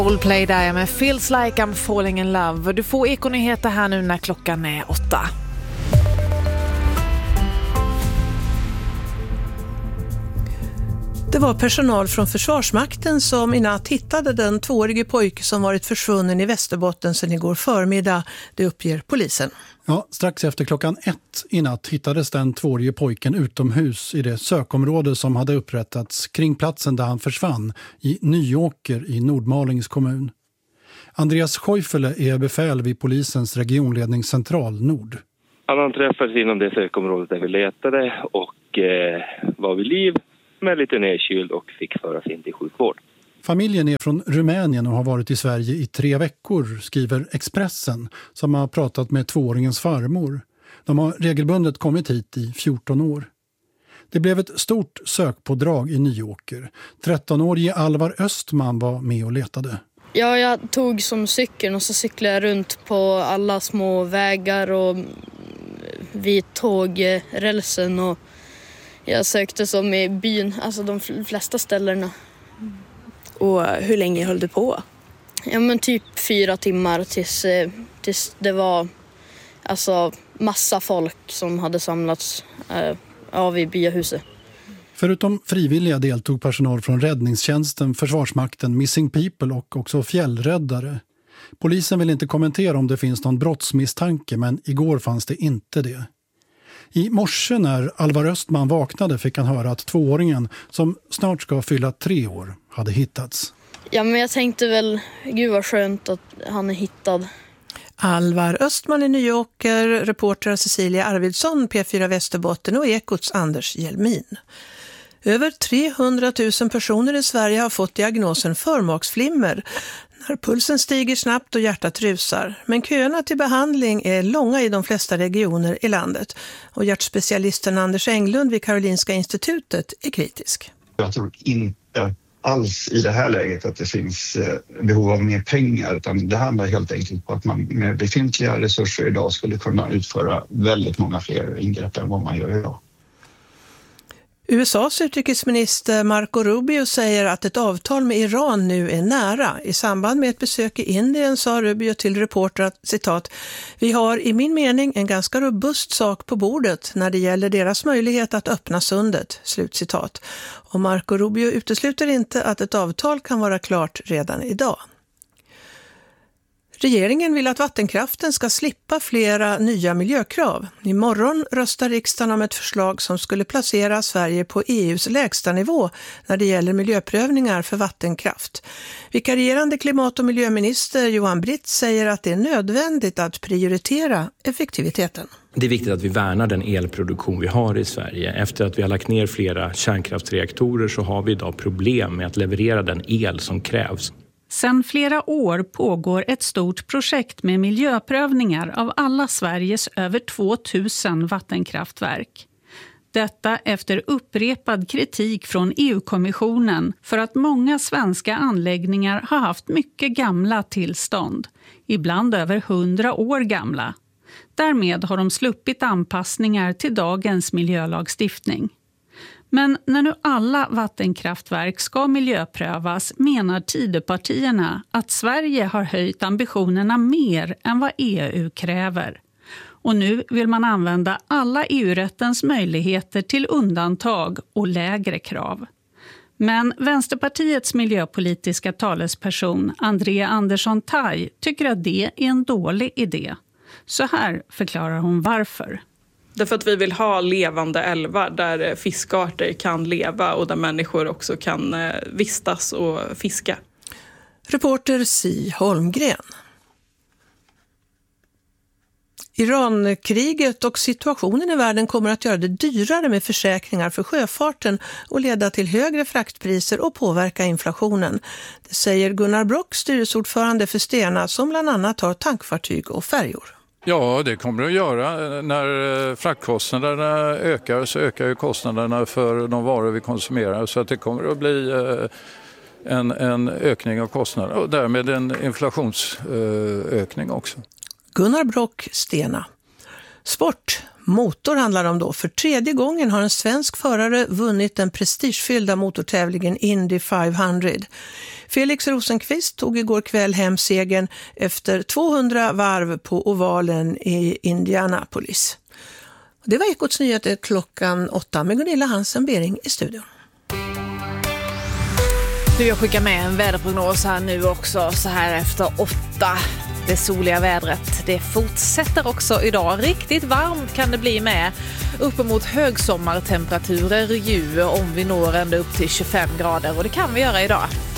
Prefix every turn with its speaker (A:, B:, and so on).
A: Coldplay där med Feels Like I'm Falling in Love. Du får Ekonyheter här nu när klockan är 8.
B: Det var personal från Försvarsmakten som i natt hittade den 2-årige pojke som varit försvunnen i Västerbotten sedan igår förmiddag, det uppger polisen.
C: Ja, strax efter klockan 1 i natt hittades den 2-årige pojken utomhus i det sökområde som hade upprättats kring platsen där han försvann i Nyåker i Nordmalings kommun. Andreas Scheufele är befäl vid polisens regionledningscentral Nord.
D: Han träffades inom det sökområdet där vi letade och var vid liv med lite nedkyld och fick föras in till sjukvård.
C: Familjen är från Rumänien och har varit i Sverige i 3 veckor, skriver Expressen, som har pratat med 2-åringens farmor. De har regelbundet kommit hit i 14 år. Det blev ett stort sökpådrag i Nyåker. 13-årige Alvar Östman var med och letade.
E: Ja, jag tog som cykeln och så cyklade jag runt på alla små vägar och vid tågrälsen och jag sökte som i byn, alltså de flesta ställena.
F: Och hur länge höll du på?
E: Ja, men typ 4 timmar tills det var alltså massa folk som hade samlats i byahuset.
C: Förutom frivilliga deltog personal från räddningstjänsten, Försvarsmakten, Missing People och också fjällräddare. Polisen vill inte kommentera om det finns någon brottsmisstanke, men igår fanns det inte det. I morse när Alvar Östman vaknade fick han höra att 2-åringen, som snart ska fylla 3 år, hade hittats.
E: Ja, men jag tänkte väl, gud vad skönt att han är hittad.
B: Alvar Östman i Nyåker, reporter Cecilia Arvidsson, P4 Västerbotten och Ekots Anders Hjelmin. Över 300 000 personer i Sverige har fått diagnosen förmaksflimmer när pulsen stiger snabbt och hjärtat rusar. Men köerna till behandling är långa i de flesta regioner i landet. Och hjärtspecialisten Anders Englund vid Karolinska institutet är kritisk.
G: Jag tror inte alls i det här läget att det finns behov av mer pengar, utan det handlar helt enkelt på att man med befintliga resurser idag skulle kunna utföra väldigt många fler ingrepp än vad man gör idag.
B: USAs utrikesminister Marco Rubio säger att ett avtal med Iran nu är nära. I samband med ett besök i Indien sa Rubio till reporter att, citat, vi har i min mening en ganska robust sak på bordet när det gäller deras möjlighet att öppna sundet, slutcitat. Och Marco Rubio utesluter inte att ett avtal kan vara klart redan idag. Regeringen vill att vattenkraften ska slippa flera nya miljökrav. Imorgon röstar riksdagen om ett förslag som skulle placera Sverige på EUs lägsta nivå när det gäller miljöprövningar för vattenkraft. Vikarierande klimat- och miljöminister Johan Britt säger att det är nödvändigt att prioritera effektiviteten.
H: Det är viktigt att vi värnar den elproduktion vi har i Sverige. Efter att vi har lagt ner flera kärnkraftsreaktorer så har vi idag problem med att leverera den el som krävs.
I: Sedan flera år pågår ett stort projekt med miljöprövningar av alla Sveriges över 2000 vattenkraftverk. Detta efter upprepad kritik från EU-kommissionen för att många svenska anläggningar har haft mycket gamla tillstånd, ibland över 100 år gamla. Därmed har de sluppit anpassningar till dagens miljölagstiftning. Men när nu alla vattenkraftverk ska miljöprövas menar Tidöpartierna att Sverige har höjt ambitionerna mer än vad EU kräver. Och nu vill man använda alla EU-rättens möjligheter till undantag och lägre krav. Men Vänsterpartiets miljöpolitiska talesperson Andrea Andersson Tai tycker att det är en dålig idé. Så här förklarar hon varför.
J: Därför att vi vill ha levande älvar där fiskarter kan leva och där människor också kan vistas och fiska.
B: Reporter Si Holmgren. Irankriget och situationen i världen kommer att göra det dyrare med försäkringar för sjöfarten och leda till högre fraktpriser och påverka inflationen. Det säger Gunnar Brock, styrelseordförande för Stena, som bland annat har tankfartyg och färjor.
K: Ja, det kommer det att göra. När fraktkostnaderna ökar så ökar ju kostnaderna för de varor vi konsumerar. Så att det kommer att bli en ökning av kostnaderna och därmed en inflationsökning också.
B: Gunnar Brock, Stena. Sport. Motor handlar om då. För 3:e gången har en svensk förare vunnit den prestigefyllda motortävlingen Indy 500. Felix Rosenqvist tog igår kväll hem segern efter 200 varv på ovalen i Indianapolis. Det var Ekots nyheter klockan 8 med Gunilla Hansen-Bering i studion.
A: Jag skickar med en väderprognos här nu också så här efter 8. Det soliga vädret, det fortsätter också idag. Riktigt varmt kan det bli med. Uppemot högsommartemperaturer om vi når ända upp till 25 grader och det kan vi göra idag.